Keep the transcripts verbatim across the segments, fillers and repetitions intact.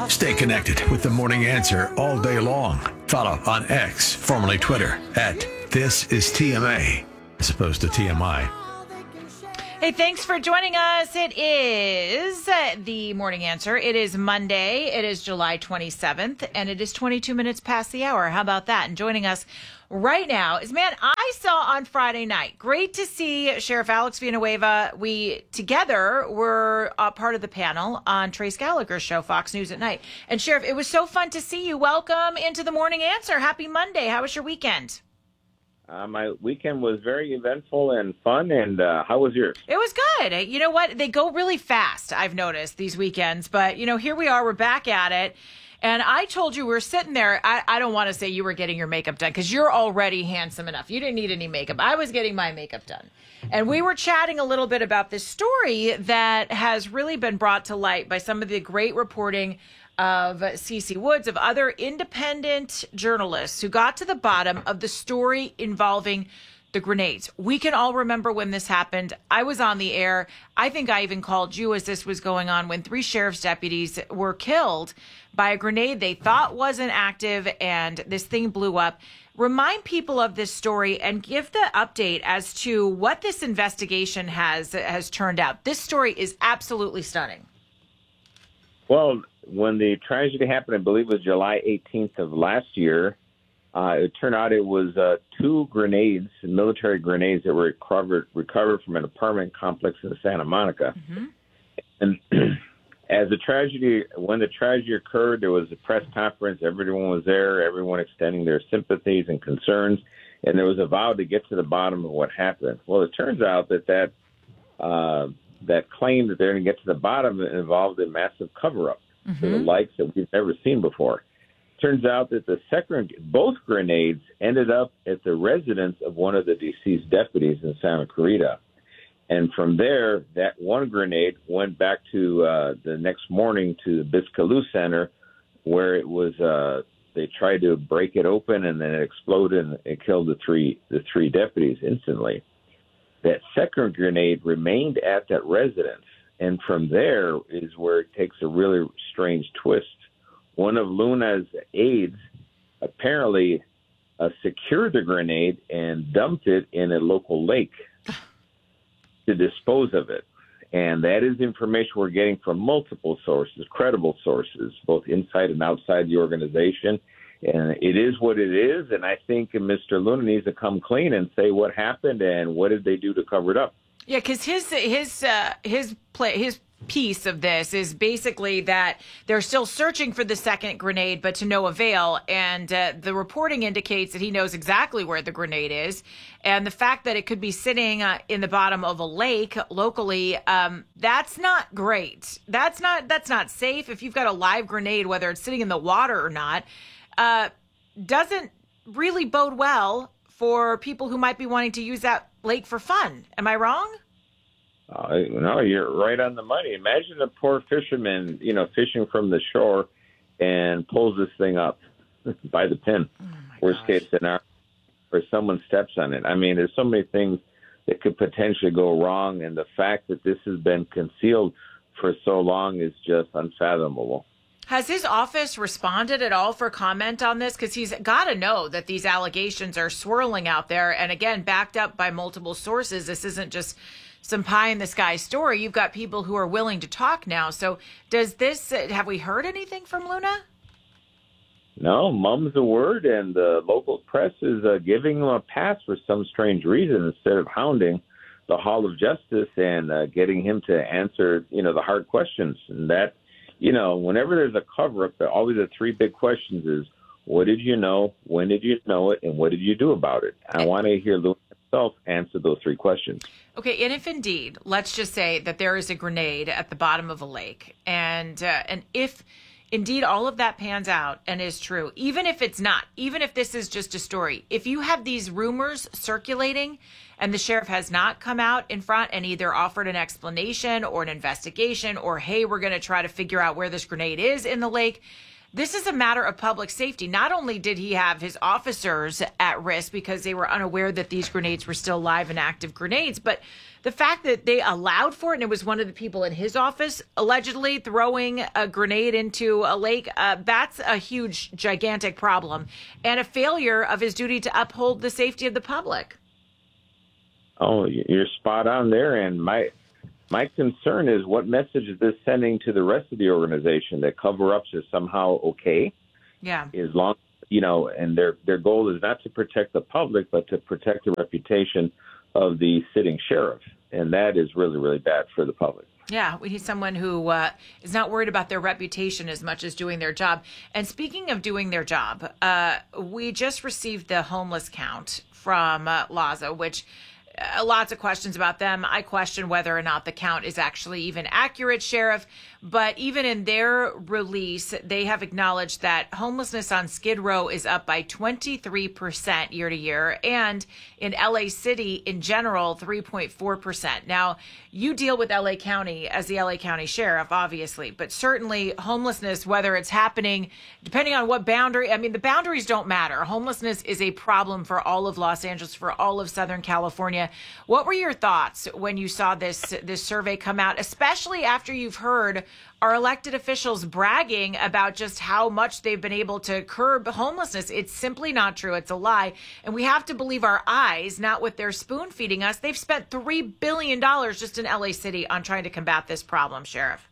Stay connected with The Morning Answer all day long. Follow on X, formerly Twitter, at This Is T M A, as opposed to T M I. Hey, thanks for joining us. It is uh, The Morning Answer. It is Monday. It is July twenty-seventh, and it is twenty-two minutes past the hour. How about that? And joining us right now is, man, I saw on Friday night. Great to see Sheriff Alex Villanueva. We together were uh, part of the panel on Trace Gallagher's show, Fox News at Night. And Sheriff, it was so fun to see you. Welcome into The Morning Answer. Happy Monday. How was your weekend? Uh, my weekend was very eventful and fun, and uh, how was yours? It was good. You know what? They go really fast, I've noticed, these weekends. But, you know, here we are. We're back at it. And I told you we were sitting there. I, I don't want to say you were getting your makeup done because you're already handsome enough. You didn't need any makeup. I was getting my makeup done. And we were chatting a little bit about this story that has really been brought to light by some of the great reporting of Cece Woods, of other independent journalists who got to the bottom of the story involving the grenades. We can all remember when this happened. I was on the air. I think I even called you as this was going on when three sheriff's deputies were killed by a grenade they thought wasn't active, and this thing blew up. Remind people of this story and give the update as to what this investigation has has turned out. This story is absolutely stunning. Well, when the tragedy happened, I believe it was July eighteenth of last year, uh, it turned out it was uh, two grenades, military grenades that were recovered, recovered from an apartment complex in Santa Monica. Mm-hmm. And as the tragedy, when the tragedy occurred, there was a press conference. Everyone was there, everyone extending their sympathies and concerns, and there was a vow to get to the bottom of what happened. Well, it turns out that that, uh, that claim that they're going to get to the bottom involved a massive cover-up. Mm-hmm. To the likes that we've never seen before. Turns out that the second, both grenades ended up at the residence of one of the deceased deputies in Santa Clarita. And from there, that one grenade went back to uh, the next morning to the Biscayne Center, where it was, uh, they tried to break it open, and then it exploded and it killed the three, the three deputies instantly. That second grenade remained at that residence. And from there is where it takes a really strange twist. One of Luna's aides apparently uh, secured the grenade and dumped it in a local lake to dispose of it. And that is information we're getting from multiple sources, credible sources, both inside and outside the organization. And it is what it is. And I think Mister Luna needs to come clean and say what happened and what did they do to cover it up. Yeah, because his his uh, his play his piece of this is basically that they're still searching for the second grenade, but to no avail. And uh, the reporting indicates that he knows exactly where the grenade is, and the fact that it could be sitting uh, in the bottom of a lake locally, um, that's not great. That's not that's not safe. If you've got a live grenade, whether it's sitting in the water or not, uh, doesn't really bode well for people who might be wanting to use that lake for fun. Am I wrong? Uh, no, you're right on the money. Imagine a poor fisherman, you know, fishing from the shore and pulls this thing up by the pin. Oh Worst gosh. case scenario, or someone steps on it. I mean, there's so many things that could potentially go wrong, and the fact that this has been concealed for so long is just unfathomable. Has his office responded at all for comment on this? Because he's got to know that these allegations are swirling out there. And again, backed up by multiple sources. This isn't just some pie in the sky story. You've got people who are willing to talk now. So does this, have we heard anything from Luna? No, mum's the word. And the local press is uh, giving him a pass for some strange reason instead of hounding the Hall of Justice and uh, getting him to answer, you know, the hard questions. And that, you know, whenever there's a cover-up, always the three big questions is, what did you know, when did you know it, and what did you do about it? I want to hear Luna himself answer those three questions. Okay, and if indeed, let's just say that there is a grenade at the bottom of a lake, and uh, and if indeed all of that pans out and is true, even if it's not, even if this is just a story, if you have these rumors circulating and the sheriff has not come out in front and either offered an explanation or an investigation or, hey, we're going to try to figure out where this grenade is in the lake, This is a matter of public safety. Not only did he have his officers at risk because they were unaware that these grenades were still live and active grenades, but the fact that they allowed for it, and it was one of the people in his office allegedly throwing a grenade into a lake, uh, that's a huge, gigantic problem and a failure of his duty to uphold the safety of the public. Oh, you're spot on there. And my my concern is, what message is this sending to the rest of the organization, that cover-ups is somehow okay? Yeah. As long, you know, and their their goal is not to protect the public, but to protect the reputation of the sitting sheriff. And that is really, really bad for the public. Yeah, we need someone who uh, is not worried about their reputation as much as doing their job. And speaking of doing their job, uh, we just received the homeless count from uh, LAHSA, which uh, lots of questions about them. I question whether or not the count is actually even accurate, Sheriff. But even in their release, they have acknowledged that homelessness on Skid Row is up by twenty-three percent year to year. And in L A City in general, three point four percent. Now, you deal with L A County as the L A County Sheriff, obviously, but certainly homelessness, whether it's happening, depending on what boundary, I mean, the boundaries don't matter. Homelessness is a problem for all of Los Angeles, for all of Southern California. What were your thoughts when you saw this, this survey come out, especially after you've heard our elected officials bragging about just how much they've been able to curb homelessness? It's simply not true. It's a lie. And we have to believe our eyes, not what they're spoon feeding us. They've spent three billion dollars just in L A City on trying to combat this problem, Sheriff.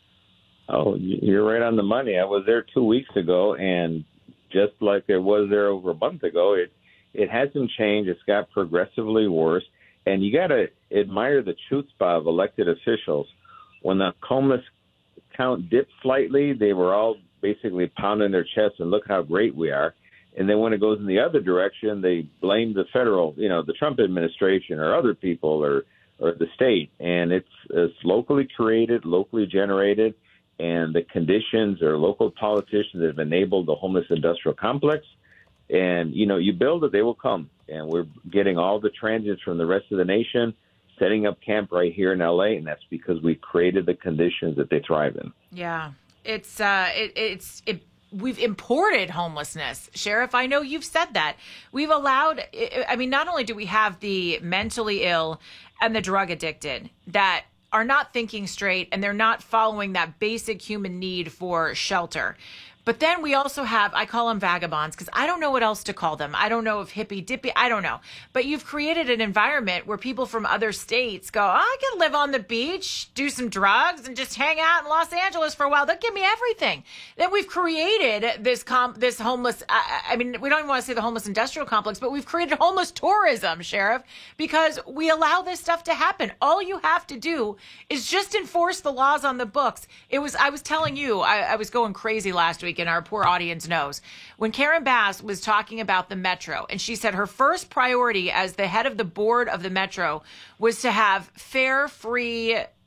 Oh, you're right on the money. I was there two weeks ago, and just like it was there over a month ago, it, it hasn't changed. It's got progressively worse. And you got to admire the chutzpah of elected officials. When the homeless count dipped slightly, they were all basically pounding their chests and look how great we are. And then when it goes in the other direction, they blame the federal, you know, the Trump administration or other people or, or the state. And it's, it's locally created, locally generated, and the conditions or local politicians that have enabled the homeless industrial complex. And, you know, you build it, they will come. And we're getting all the transits from the rest of the nation setting up camp right here in L A, and that's because we created the conditions that they thrive in. Yeah, it's uh, it, it's it. We've imported homelessness, Sheriff. I know you've said that. We've allowed. I mean, not only do we have the mentally ill and the drug addicted that are not thinking straight and they're not following that basic human need for shelter. But then we also have, I call them vagabonds because I don't know what else to call them. I don't know if hippy dippy, I don't know. But you've created an environment where people from other states go, oh, I can live on the beach, do some drugs, and just hang out in Los Angeles for a while. They'll give me everything. Then we've created this com- this homeless, I, I mean, we don't even want to say the homeless industrial complex, but we've created homeless tourism, Sheriff, because we allow this stuff to happen. All you have to do is just enforce the laws on the books. It was, I was telling you, I, I was going crazy last week, and our poor audience knows. When Karen Bass was talking about the Metro, and she said her first priority as the head of the board of the Metro was to have fare-free uh,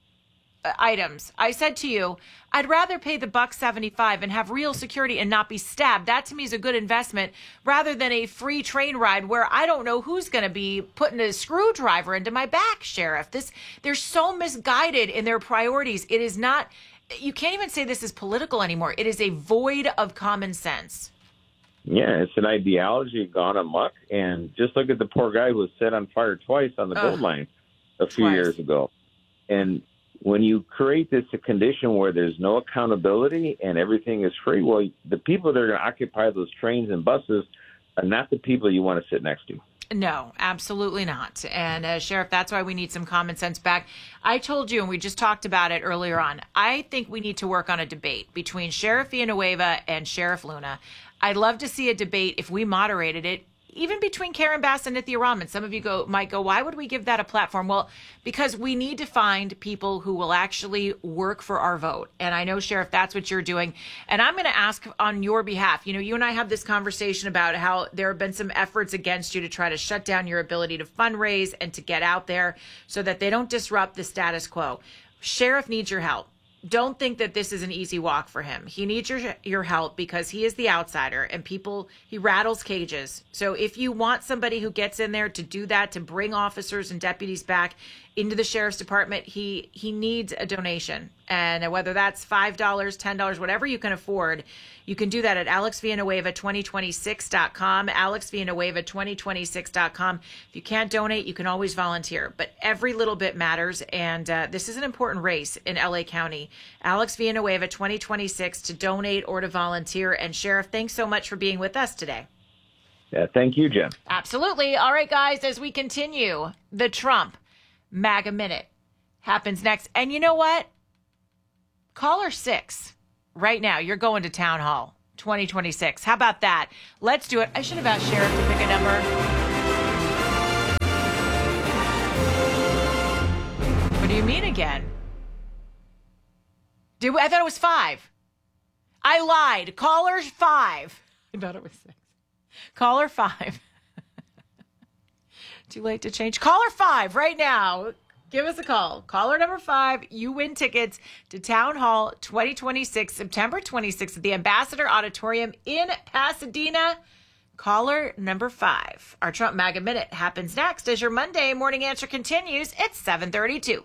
items. I said to you, I'd rather pay the buck seventy-five and have real security and not be stabbed. That to me is a good investment rather than a free train ride where I don't know who's going to be putting a screwdriver into my back, Sheriff. This, they're so misguided in their priorities. It is not, you can't even say this is political anymore. It is a void of common sense. Yeah, it's an ideology gone amok. And just look at the poor guy who was set on fire twice on the Ugh. gold line a few Twice. years ago. And when you create this a condition where there's no accountability and everything is free, well, the people that are going to occupy those trains and buses are not the people you want to sit next to. No, absolutely not. And uh, Sheriff, that's why we need some common sense back. I told you, and we just talked about it earlier on, I think we need to work on a debate between Sheriff Villanueva and Sheriff Luna. I'd love to see a debate, if we moderated it, even between Karen Bass and Nithya Raman. Some of you go might go, why would we give that a platform? Well, because we need to find people who will actually work for our vote. And I know, Sheriff, that's what you're doing. And I'm going to ask on your behalf. You know, you and I have this conversation about how there have been some efforts against you to try to shut down your ability to fundraise and to get out there so that they don't disrupt the status quo. Sheriff needs your help. Don't think that this is an easy walk for him. He needs your your help because he is the outsider and people, he rattles cages. So if you want somebody who gets in there to do that, to bring officers and deputies back, into the sheriff's department, he he needs a donation. And whether that's five dollars, ten dollars, whatever you can afford, you can do that at alex villanueva twenty twenty-six dot com, alex villanueva twenty twenty-six dot com. If you can't donate, you can always volunteer. But every little bit matters, and uh, this is an important race in L A County. Alex Villanueva twenty twenty-six to donate or to volunteer. And Sheriff, thanks so much for being with us today. Yeah, thank you, Jen. Absolutely. All right, guys, as we continue, the Trump MAGA Minute happens next. And you know what? Caller six right now. You're going to Town Hall twenty twenty-six. How about that? Let's do it. I should have asked Sheriff to pick a number. What do you mean again? Did we, I thought it was five. I lied. Caller five. I thought it was six. Caller five. Too late to change. Caller five right now. Give us a call. Caller number five. You win tickets to Town Hall twenty twenty-six, September twenty-sixth at the Ambassador Auditorium in Pasadena. Caller number five. Our Trump MAGA Minute happens next as your Monday morning answer continues. It's seven thirty-two.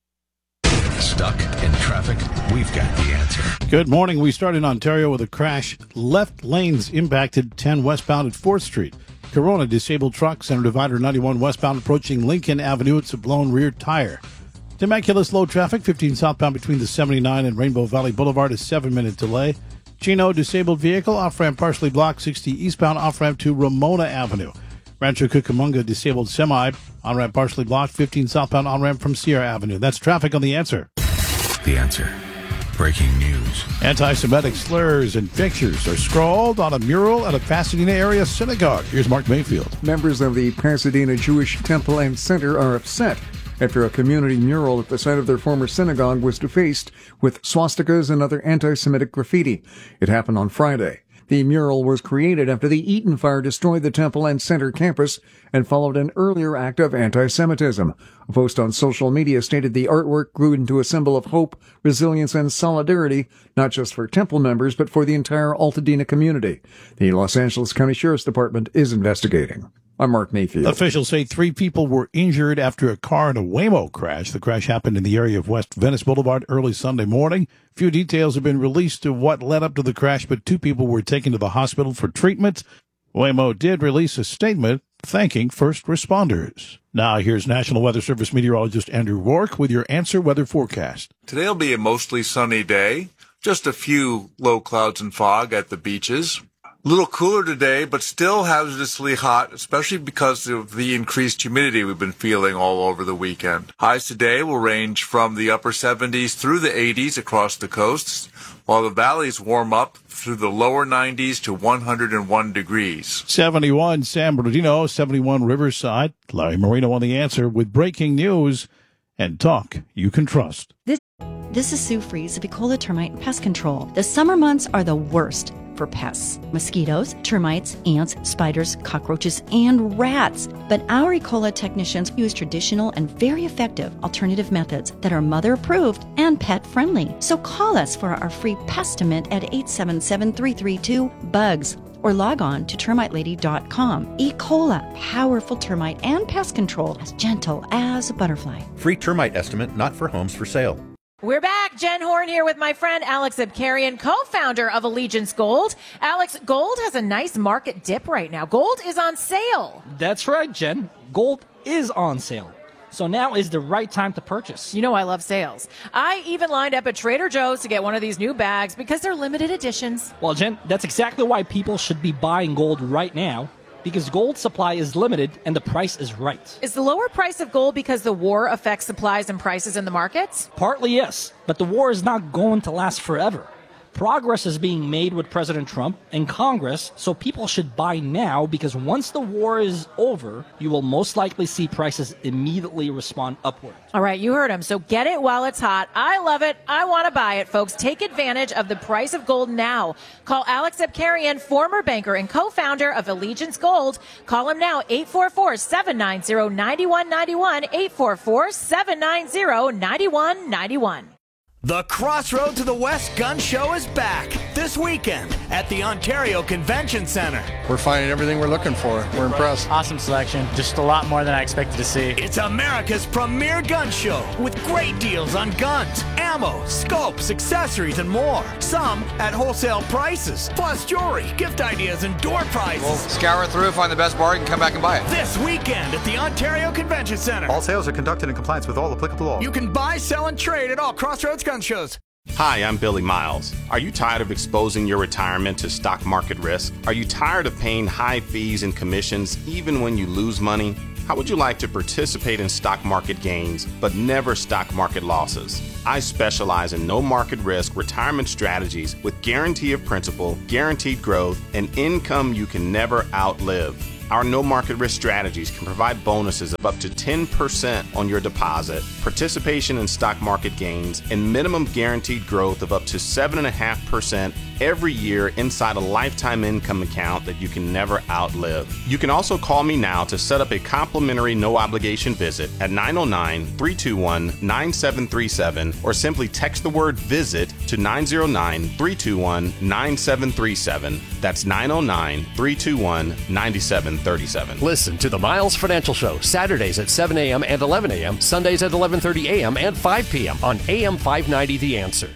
Stuck in traffic? We've got the answer. Good morning. We start in Ontario with a crash. Left lanes impacted ten westbound at fourth Street. Corona disabled truck, center divider ninety-one westbound approaching Lincoln Avenue. It's a blown rear tire. Temecula slow traffic, fifteen southbound between the seventy-nine and Rainbow Valley Boulevard, a seven-minute delay. Chino disabled vehicle, off-ramp partially blocked, sixty eastbound off-ramp to Ramona Avenue. Rancho Cucamonga disabled semi, on-ramp partially blocked, fifteen southbound on-ramp from Sierra Avenue. That's traffic on The Answer. The Answer. Breaking news. Anti-Semitic slurs and pictures are scrawled on a mural at a Pasadena area synagogue. Here's Mark Mayfield. Members of the Pasadena Jewish Temple and Center are upset after a community mural at the site of their former synagogue was defaced with swastikas and other anti-Semitic graffiti. It happened on Friday. The mural was created after the Eaton fire destroyed the Temple and Center campus and followed an earlier act of anti-Semitism. A post on social media stated the artwork grew into a symbol of hope, resilience, and solidarity, not just for Temple members, but for the entire Altadena community. The Los Angeles County Sheriff's Department is investigating. I'm Mark Mayfield. Officials say three people were injured after a car in a Waymo crash. The crash happened in the area of West Venice Boulevard early Sunday morning. Few details have been released to what led up to the crash, but two people were taken to the hospital for treatment. Waymo did release a statement thanking first responders. Now here's National Weather Service meteorologist Andrew Rourke with your Answer Weather forecast. Today will be a mostly sunny day. Just a few low clouds and fog at the beaches. A little cooler today, but still hazardously hot, especially because of the increased humidity we've been feeling all over the weekend. Highs today will range from the upper seventies through the eighties across the coasts, while the valleys warm up through the lower nineties to one hundred one degrees. seventy-one San Bernardino, seventy-one Riverside. Larry Marino on The Answer with breaking news and talk you can trust. This, this is Sue Fries of Ecola Termite and Pest Control. The summer months are the worst for pests, mosquitoes, termites, ants, spiders, cockroaches, and rats. But our Ecola technicians use traditional and very effective alternative methods that are mother-approved and pet-friendly. So call us for our free Pestimate at eight seven seven, three three two, BUGS or log on to termite lady dot com. Ecola, powerful termite and pest control, as gentle as a butterfly. Free termite estimate not for homes for sale. We're back. Jen Horn here with my friend Alex Abkarian, co-founder of Allegiance Gold. Alex, gold has a nice market dip right now. Gold is on sale. That's right, Jen. Gold is on sale. So now is the right time to purchase. You know I love sales. I even lined up at Trader Joe's to get one of these new bags because they're limited editions. Well, Jen, that's exactly why people should be buying gold right now. Because gold supply is limited and the price is right. Is the lower price of gold because the war affects supplies and prices in the markets? Partly, yes. But the war is not going to last forever. Progress is being made with President Trump and Congress, so people should buy now because once the war is over, you will most likely see prices immediately respond upward. All right, you heard him. So get it while it's hot. I love it. I want to buy it, folks. Take advantage of the price of gold now. Call Alex Abkarian, former banker and co-founder of Allegiance Gold. Call him now, eight four four, seven nine zero, nine one nine one, eight four four, seven nine zero, nine one nine one. The Crossroad to the West Gun Show is back this weekend at the Ontario Convention Center. We're finding everything we're looking for. We're impressed. Awesome selection. Just a lot more than I expected to see. It's America's premier gun show with great deals on guns, ammo, scopes, accessories, and more. Some at wholesale prices, plus jewelry, gift ideas, and door prizes. We'll scour through, find the best bargain, come back and buy it. This weekend at the Ontario Convention Center. All sales are conducted in compliance with all applicable laws. You can buy, sell, and trade at all Crossroads gun shows. Hi, I'm Billy Miles. Are you tired of exposing your retirement to stock market risk? Are you tired of paying high fees and commissions even when you lose money? How would you like to participate in stock market gains but never stock market losses? I specialize in no market risk retirement strategies with guarantee of principal, guaranteed growth, and income you can never outlive. Our no market risk strategies can provide bonuses of up to ten percent on your deposit, participation in stock market gains, and minimum guaranteed growth of up to seven point five percent every year inside a lifetime income account that you can never outlive. You can also call me now to set up a complimentary no obligation visit at nine oh nine, three two one, nine seven three seven or simply text the word visit to nine oh nine, three two one, nine seven three seven. That's nine oh nine, three two one, nine seven three seven. Listen to the Miles Financial Show Saturdays at seven a.m. and eleven a.m., Sundays at eleven thirty a.m. and five p.m. on A M five ninety The Answer.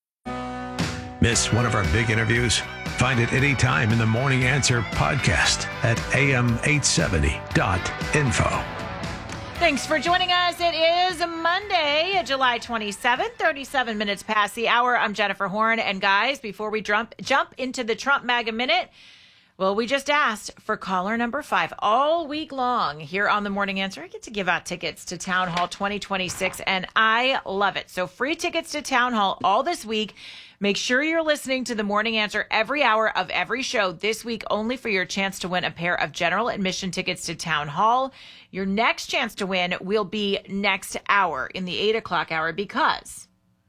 Miss one of our big interviews? Find it anytime in the Morning Answer podcast at A M eight seventy dot info. Thanks for joining us. It is Monday, July twenty-seventh, thirty-seven minutes past the hour. I'm Jennifer Horn. And guys, before we jump, jump into the Trump MAGA Minute, well, we just asked for caller number five all week long here on the Morning Answer. I get to give out tickets to Town Hall twenty twenty-six, and I love it. So free tickets to Town Hall all this week. Make sure you're listening to the Morning Answer every hour of every show this week, only for your chance to win a pair of general admission tickets to Town Hall. Your next chance to win will be next hour in the eight o'clock hour, because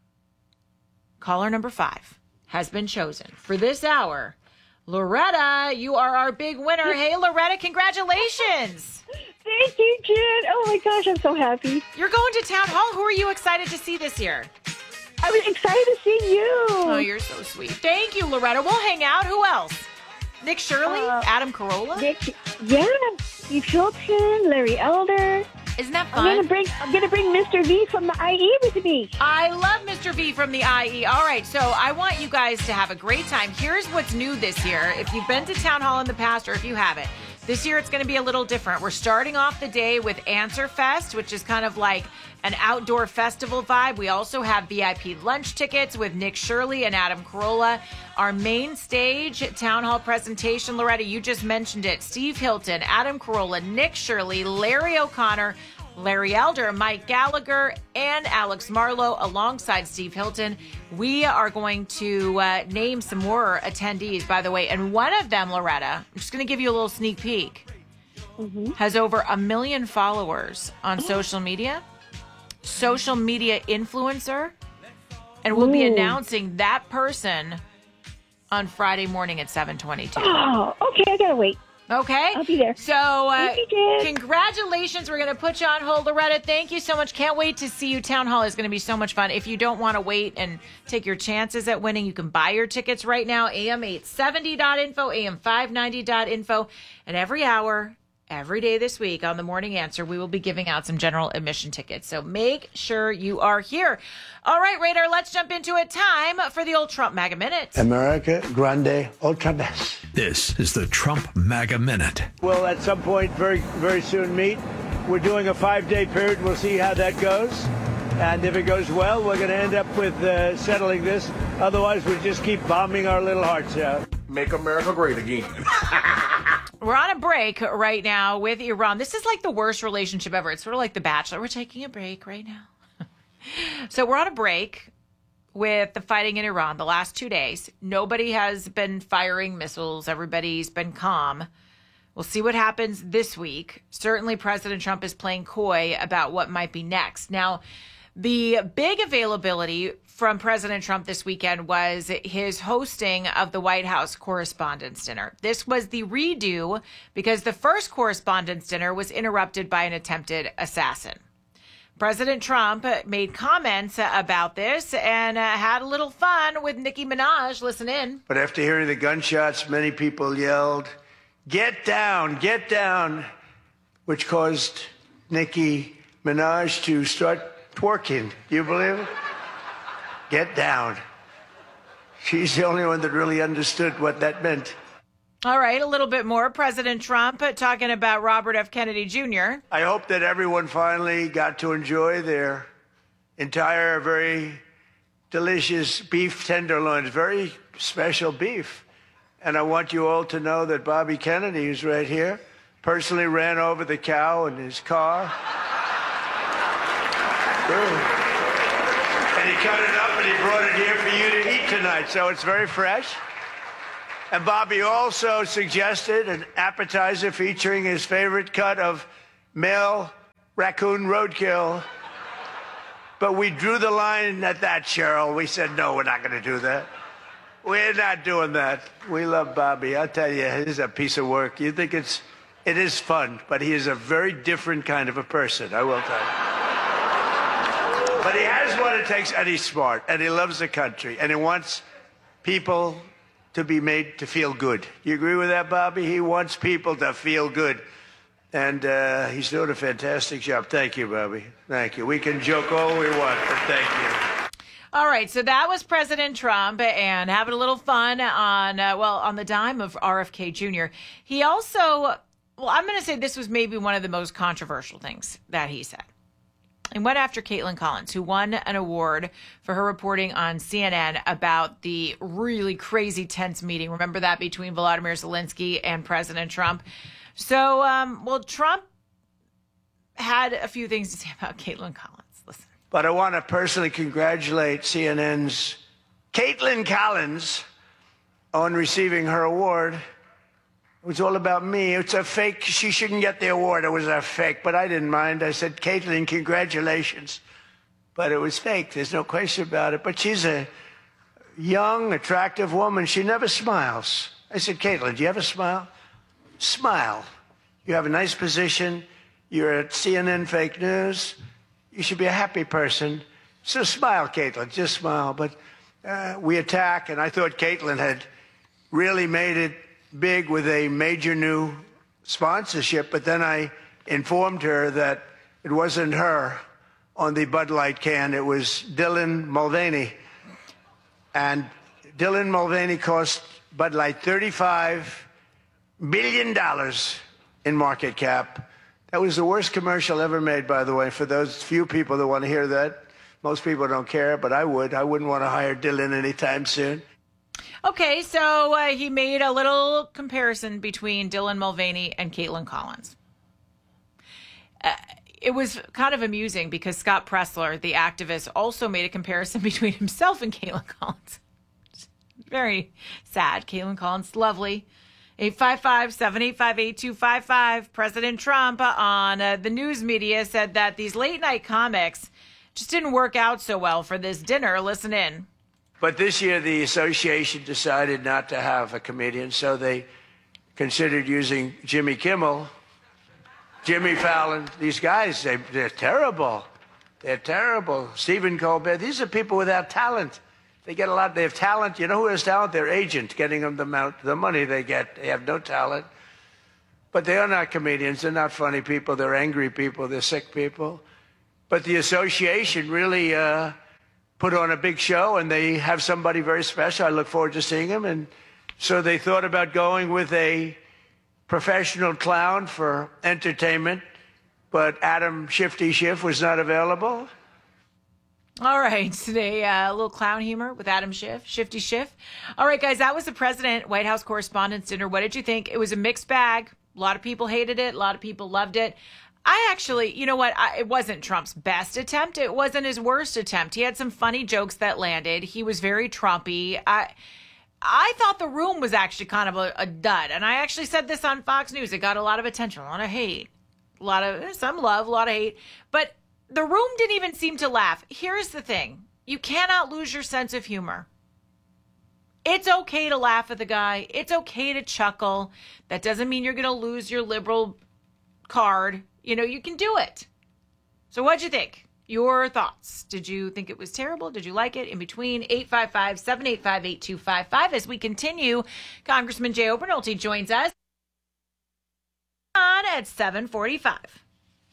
caller number five has been chosen for this hour. Loretta, you are our big winner. Hey, Loretta, congratulations. Thank you, Jen. Oh, my gosh, I'm so happy. You're going to Town Hall. Who are you excited to see this year? I was excited to see you. Oh, you're so sweet. Thank you, Loretta. We'll hang out. Who else? Nick Shirley? Uh, Adam Carolla? Nick, yeah. Steve Hilton, Larry Elder. Isn't that fun? I'm gonna bring I'm gonna bring Mister V from the I E with me. I love Mister V from the I E. All right, so I want you guys to have a great time. Here's what's new this year. If you've been to Town Hall in the past, or if you haven't, this year it's going to be a little different. We're starting off the day with Answer Fest, which is kind of like an outdoor festival vibe. We also have V I P lunch tickets with Nick Shirley and Adam Carolla. Our main stage Town Hall presentation, Loretta, you just mentioned it. Steve Hilton, Adam Carolla, Nick Shirley, Larry O'Connor, Larry Elder, Mike Gallagher, and Alex Marlowe alongside Steve Hilton. We are going to uh, name some more attendees, by the way. And one of them, Loretta, I'm just going to give you a little sneak peek, mm-hmm. has over a million followers on social media. Social media influencer, and we'll Ooh. be announcing that person on Friday morning at seven twenty-two. Oh, okay, I gotta wait. Okay, I'll be there. So, uh, you, congratulations. We're going to put you on hold, Loretta. Thank you so much. Can't wait to see you. Town Hall is going to be so much fun. If you don't want to wait and take your chances at winning, you can buy your tickets right now. A M eight seventy dot info, A M five ninety dot info, and every hour, every day this week on The Morning Answer, we will be giving out some general admission tickets. So make sure you are here. All right, Radar, let's jump into it. Time for the old Trump MAGA Minute. America Grande Otra vez. This is the Trump MAGA Minute. We'll at some point very, very soon meet. We're doing a five-day period. We'll see how that goes. And if it goes well, we're going to end up with uh, settling this. Otherwise, we'll just keep bombing our little hearts out. Make America great again. We're on a break right now with Iran. This is like the worst relationship ever. It's sort of like The Bachelor. We're taking a break right now. So we're on a break with the fighting in Iran the last two days. Nobody has been firing missiles. Everybody's been calm. We'll see what happens this week. Certainly, President Trump is playing coy about what might be next. Now, the big availability from President Trump this weekend was his hosting of the White House Correspondents' Dinner. This was the redo because the first Correspondents' Dinner was interrupted by an attempted assassin. President Trump made comments about this and uh, had a little fun with Nicki Minaj. Listen in. But after hearing the gunshots, many people yelled, "Get down, get down," which caused Nicki Minaj to start twerking. Do you believe it? Get down. She's the only one that really understood what that meant. All right, a little bit more. President Trump talking about Robert F. Kennedy Junior I hope that everyone finally got to enjoy their entire, very delicious beef tenderloins, very special beef. And I want you all to know that Bobby Kennedy, who's right here, personally ran over the cow in his car. And he cut it up and he brought it here for you to eat tonight. So it's very fresh. And Bobby also suggested an appetizer featuring his favorite cut of male raccoon roadkill. But we drew the line at that, Cheryl. We said, no, we're not going to do that. We're not doing that. We love Bobby. I'll tell you, he's a piece of work. You think it's, it is fun, but he is a very different kind of a person, I will tell you. But he has what it takes, and he's smart, and he loves the country, and he wants people to be made to feel good. You agree with that, Bobby? He wants people to feel good. And uh, he's doing a fantastic job. Thank you, Bobby. Thank you. We can joke all we want, but thank you. All right, so that was President Trump and having a little fun on, uh, well, on the dime of R F K Junior He also, well, I'm going to say this was maybe one of the most controversial things that he said. He went after Caitlin Collins, who won an award for her reporting on C N N about the really crazy tense meeting. Remember that between Volodymyr Zelensky and President Trump? So, um, well, Trump had a few things to say about Caitlin Collins. Listen. But I want to personally congratulate C N N's Caitlin Collins on receiving her award. It was all about me. It's a fake. She shouldn't get the award. It was a fake, but I didn't mind. I said, Caitlin, congratulations. But it was fake. There's no question about it. But she's a young, attractive woman. She never smiles. I said, Caitlin, do you ever smile? Smile. You have a nice position. You're at C N N Fake News. You should be a happy person. So smile, Caitlin. Just smile. But uh, we attack, and I thought Caitlin had really made it big with a major new sponsorship, but then I informed her that it wasn't her on the Bud Light can. It was Dylan Mulvaney. And Dylan Mulvaney cost Bud Light thirty-five billion dollars in market cap. That was the worst commercial ever made, by the way, for those few people that want to hear that. Most people don't care, but I would. I wouldn't want to hire Dylan anytime soon. Okay, so uh, he made a little comparison between Dylan Mulvaney and Caitlin Collins. Uh, it was kind of amusing because Scott Pressler, the activist, also made a comparison between himself and Caitlin Collins. Very sad. Caitlin Collins, lovely. eight five five, seven eight five, eight two five five. President Trump on uh, the news media said that these late-night comics just didn't work out so well for this dinner. Listen in. But this year, the association decided not to have a comedian, so they considered using Jimmy Kimmel, Jimmy Fallon. These guys, they, they're terrible. They're terrible. Stephen Colbert. These are people without talent. They get a lot. They have talent. You know who has talent? Their agent, getting them the, amount, the money they get. They have no talent. But they are not comedians. They're not funny people. They're angry people. They're sick people. But the association really uh, put on a big show, and they have somebody very special. I look forward to seeing him. And so they thought about going with a professional clown for entertainment, but Adam Shifty Schiff was not available. All right, today uh, a little clown humor with Adam Schiff, Shifty Schiff. All right, guys, that was the President White House Correspondents' Dinner. What did you think? It was a mixed bag. A lot of people hated it. A lot of people loved it. I actually, you know what? I, it wasn't Trump's best attempt. It wasn't his worst attempt. He had some funny jokes that landed. He was very Trumpy. I, I thought the room was actually kind of a, a dud. And I actually said this on Fox News. It got a lot of attention, a lot of hate, a lot of, some love, a lot of hate. But the room didn't even seem to laugh. Here's the thing. You cannot lose your sense of humor. It's okay to laugh at the guy. It's okay to chuckle. That doesn't mean you're going to lose your liberal card. You know, you can do it. So what'd you think? Your thoughts. Did you think it was terrible? Did you like it? In between, eight five five, seven eight five, eight two five five. As we continue, Congressman Jay Obernolte joins us on at seven forty-five.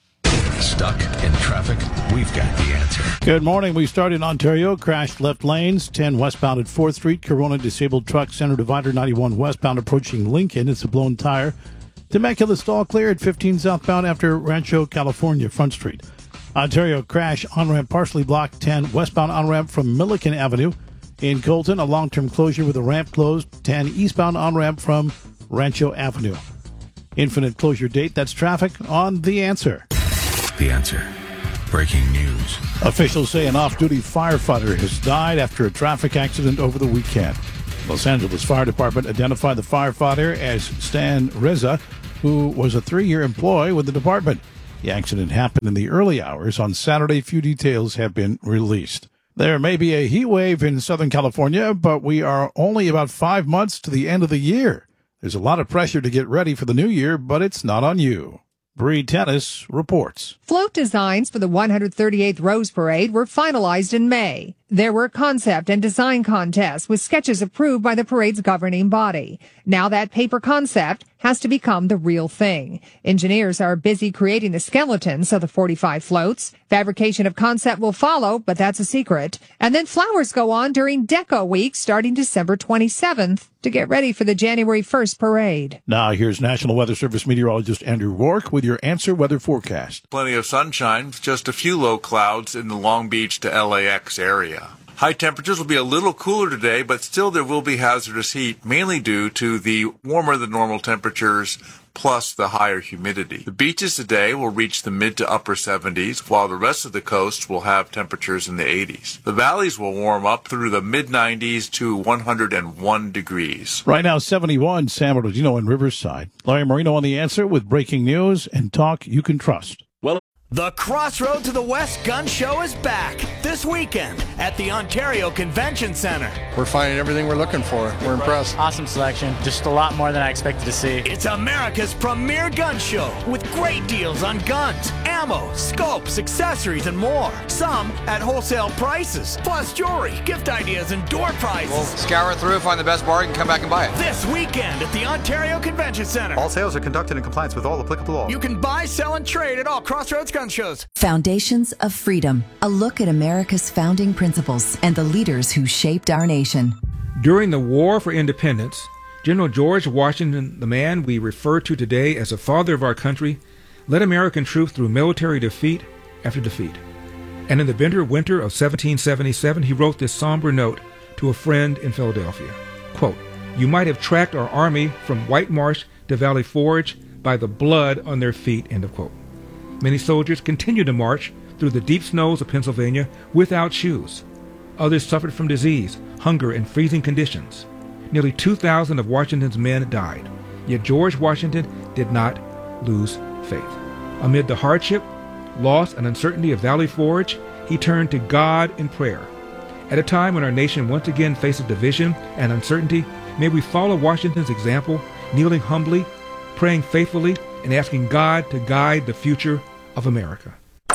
Stuck in traffic? We've got the answer. Good morning. We start in Ontario. Crashed left lanes. ten westbound at fourth Street. Corona disabled truck. Center divider ninety-one westbound approaching Lincoln. It's a blown tire. Temecula stall clear at fifteen southbound after Rancho, California, Front Street. Ontario crash on-ramp partially blocked. ten westbound on-ramp from Milliken Avenue. In Colton, a long-term closure with a ramp closed. ten eastbound on-ramp from Rancho Avenue. Infinite closure date. That's traffic on The Answer. The Answer. Breaking news. Officials say an off-duty firefighter has died after a traffic accident over the weekend. Los Angeles Fire Department identified the firefighter as Stan Reza, who was a three-year employee with the department. The accident happened in the early hours on Saturday. Few details have been released. There may be a heat wave in Southern California, but we are only about five months to the end of the year. There's a lot of pressure to get ready for the new year, but it's not on you. Bree Tennis reports. Float designs for the one hundred thirty-eighth Rose Parade were finalized in May. There were concept and design contests with sketches approved by the parade's governing body. Now that paper concept has to become the real thing. Engineers are busy creating the skeletons of the forty-five floats. Fabrication of concept will follow, but that's a secret. And then flowers go on during Deco Week starting December twenty-seventh to get ready for the January first parade. Now here's National Weather Service meteorologist Andrew Rourke with your Answer weather forecast. Plenty of sunshine, just a few low clouds in the Long Beach to L A X area. High temperatures will be a little cooler today, but still there will be hazardous heat, mainly due to the warmer than normal temperatures plus the higher humidity. The beaches today will reach the mid to upper seventies, while the rest of the coast will have temperatures in the eighties. The valleys will warm up through the mid nineties to one hundred one degrees. Right now, seventy-one, San Bernardino and Riverside. Larry Marino on The Answer with breaking news and talk you can trust. Well, the Crossroad to the West Gun Show is back this weekend at the Ontario Convention Center. We're finding everything we're looking for. We're impressed. Awesome selection. Just a lot more than I expected to see. It's America's premier gun show with great deals on guns, ammo, scopes, accessories, and more. Some at wholesale prices, plus jewelry, gift ideas, and door prizes. We'll scour through, find the best bargain, come back and buy it. This weekend at the Ontario Convention Center. All sales are conducted in compliance with all applicable law. You can buy, sell, and trade at all Crossroads gun shows. Foundations of Freedom, a look at America's founding principles and the leaders who shaped our nation. During the War for Independence, General George Washington, the man we refer to today as the father of our country, led American troops through military defeat after defeat. And in the bitter winter of seventeen seventy-seven, he wrote this somber note to a friend in Philadelphia. Quote, "You might have tracked our army from White Marsh to Valley Forge by the blood on their feet," end of quote. Many soldiers continued to march through the deep snows of Pennsylvania without shoes. Others suffered from disease, hunger, and freezing conditions. Nearly two thousand of Washington's men died. Yet George Washington did not lose faith. Amid the hardship, loss, and uncertainty of Valley Forge, he turned to God in prayer. At a time when our nation once again faces division and uncertainty, may we follow Washington's example, kneeling humbly, praying faithfully, and asking God to guide the future of America.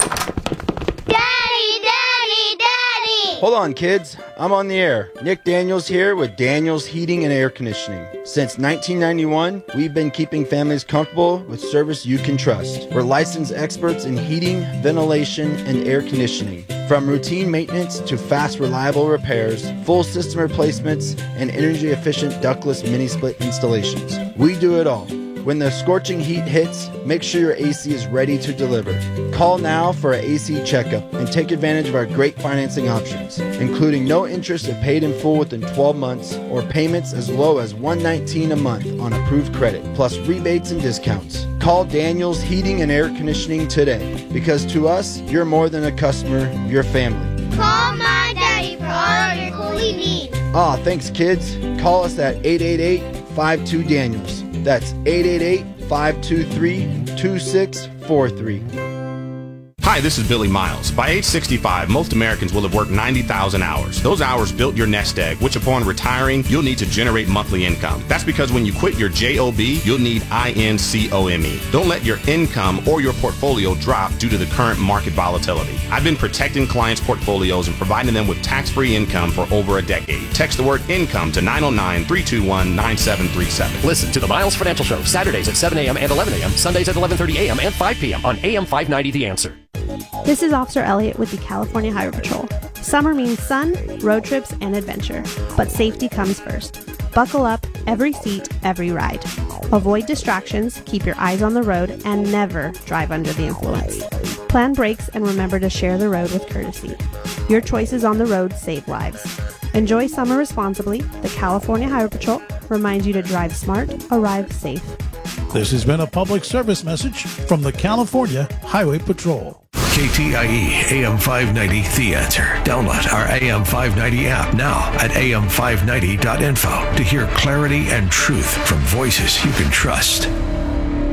Daddy, Daddy, Daddy! Hold on, kids. I'm on the air. Nick Daniels here with Daniels Heating and Air Conditioning. Since nineteen ninety-one, we've been keeping families comfortable with service you can trust. We're licensed experts in heating, ventilation, and air conditioning. From routine maintenance to fast, reliable repairs, full system replacements, and energy-efficient ductless mini-split installations. We do it all. When the scorching heat hits, make sure your A C is ready to deliver. Call now for an A C checkup and take advantage of our great financing options, including no interest if paid in full within twelve months or payments as low as one hundred nineteen dollars a month on approved credit, plus rebates and discounts. Call Daniels Heating and Air Conditioning today, because to us, you're more than a customer, you're family. Call my daddy for all of your cooling needs. Ah, thanks, kids. Call us at eight eight eight, five two, Daniels. That's eight eight eight, five two three, two six four three. Hi, this is Billy Miles. By age sixty-five, most Americans will have worked ninety thousand hours. Those hours built your nest egg, which upon retiring, you'll need to generate monthly income. That's because when you quit your job, you'll need income. Don't let your income or your portfolio drop due to the current market volatility. I've been protecting clients' portfolios and providing them with tax-free income for over a decade. Text the word income to nine oh nine, three two one, nine seven three seven. Listen to the Miles Financial Show, Saturdays at seven a.m. and eleven a.m., Sundays at eleven thirty a.m. and five p.m. on A M five ninety The Answer. This is Officer Elliott with the California Highway Patrol. Summer means sun, road trips, and adventure. But safety comes first. Buckle up, every seat, every ride. Avoid distractions, keep your eyes on the road, and never drive under the influence. Plan brakes and remember to share the road with courtesy. Your choices on the road save lives. Enjoy summer responsibly. The California Highway Patrol reminds you to drive smart, arrive safe. This has been a public service message from the California Highway Patrol. K T I E A M five ninety The Answer. Download our A M five ninety app now at A M five ninety dot info to hear clarity and truth from voices you can trust.